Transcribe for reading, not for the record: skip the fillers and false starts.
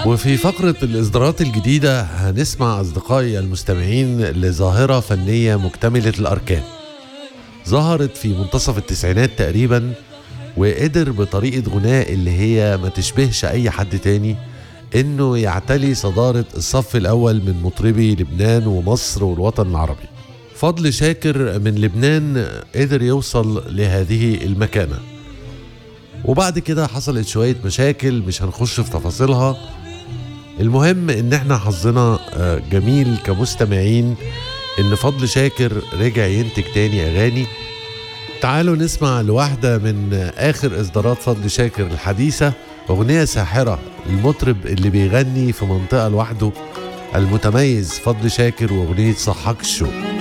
وفي فقرة الإصدارات الجديدة هنسمع أصدقائي المستمعين لظاهرة فنية مكتملة الأركان، ظهرت في منتصف التسعينات تقريبا، وقدر بطريقة غناء اللي هي ما تشبهش أي حد تاني إنه يعتلي صدارة الصف الأول من مطربي لبنان ومصر والوطن العربي. فضل شاكر من لبنان قدر يوصل لهذه المكانة، وبعد كده حصلت شوية مشاكل مش هنخش في تفاصيلها. المهم ان احنا حظنا جميل كمستمعين ان فضل شاكر رجع ينتج تاني اغاني. تعالوا نسمع لواحدة من اخر اصدارات فضل شاكر الحديثة، اغنية ساحرة، المطرب اللي بيغني في منطقة لوحده المتميز فضل شاكر، واغنية صحاك الشوق.